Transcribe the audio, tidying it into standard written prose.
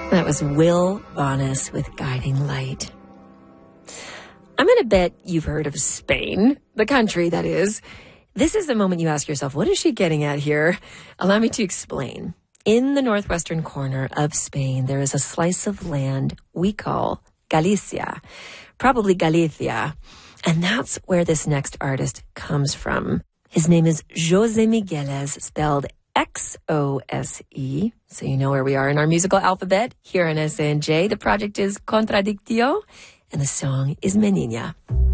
That was Will Bonis with Guiding Light. I'm going to bet you've heard of Spain, the country, that is. This is the moment you ask yourself, what is she getting at here? Allow me to explain. In the northwestern corner of Spain, there is a slice of land we call Galicia, probably Galicia. And that's where this next artist comes from. His name is Jose Migueles, spelled Xose, so you know where we are in our musical alphabet here on SNJ. The project is Contradictio, and the song is Menina.